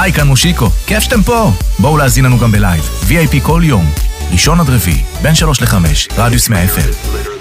היי, כאן מושיקו. כיף שאתם פה. בואו להזין לנו גם בלייב. VIP כל יום. ראשון עד רביעי, בין 3 ל-5, רדיוס 100 FM.